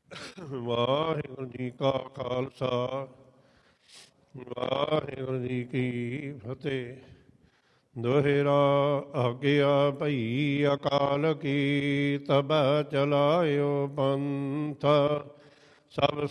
ਵਾਹਿਗੁਰੂ ਜੀ ਕਾ ਖਾਲਸਾ ਵਾਹਿਗੁਰੂ ਜੀ ਕੀ ਫਤਿਹ। ਦੋਹਿਰਾ ਆਗਿਆ ਭਈ ਅਕਾਲ ਕੀ ਤਬ ਚਲਾਇਓ ਪੰਥ, ਸਭ